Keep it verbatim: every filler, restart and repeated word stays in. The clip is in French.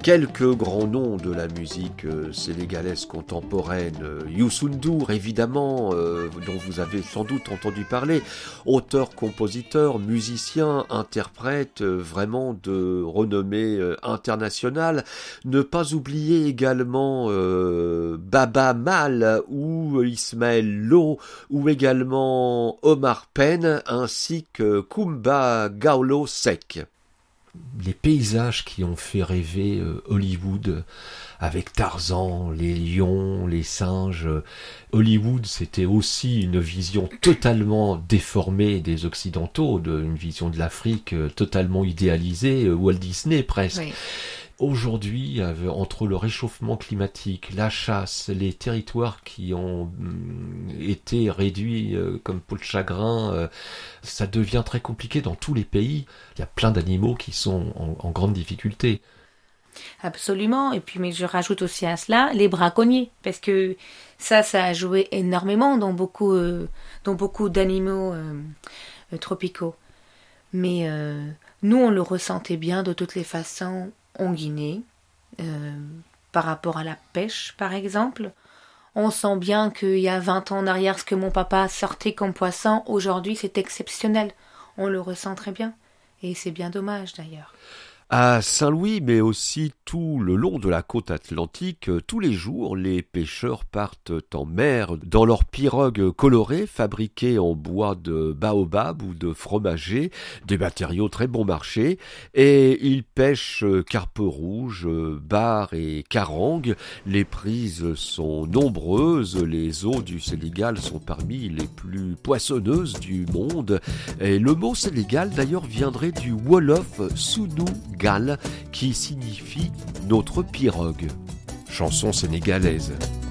quelques grands noms de la musique euh, sénégalaise contemporaine. Euh, Youssou N'Dour, évidemment, euh, dont vous avez sans doute entendu parler, auteur, compositeur, musicien, interprète, euh, vraiment de renommée euh, internationale. Ne pas oublier également euh, Baba Mal ou Ismaël Lo ou également Omar Penn ainsi que Kumba Gawlo Seck. Les paysages qui ont fait rêver euh, Hollywood avec Tarzan, les lions, les singes. Hollywood, c'était aussi une vision totalement déformée des Occidentaux, de, une vision de l'Afrique euh, totalement idéalisée, euh, Walt Disney presque. Oui. Aujourd'hui, entre le réchauffement climatique, la chasse, les territoires qui ont été réduits comme peau de chagrin, ça devient très compliqué dans tous les pays. Il y a plein d'animaux qui sont en, en grande difficulté. Absolument. Et puis, mais je rajoute aussi à cela les braconniers, parce que ça, ça a joué énormément dans beaucoup, euh, dans beaucoup d'animaux euh, euh, tropicaux. Mais euh, nous, on le ressentait bien de toutes les façons en Guinée, euh, par rapport à la pêche, par exemple. On sent bien qu'il y a vingt ans en arrière, ce que mon papa sortait comme poisson, aujourd'hui, c'est exceptionnel. On le ressent très bien. Et c'est bien dommage, d'ailleurs. À Saint-Louis, mais aussi tout le long de la côte atlantique, tous les jours, les pêcheurs partent en mer dans leurs pirogues colorées fabriquées en bois de baobab ou de fromager, des matériaux très bon marché, et ils pêchent carpe rouge, bar et carangue. Les prises sont nombreuses, les eaux du Sénégal sont parmi les plus poissonneuses du monde, et le mot Sénégal d'ailleurs viendrait du Wolof Sounou Gal, qui signifie notre pirogue. Chanson sénégalaise.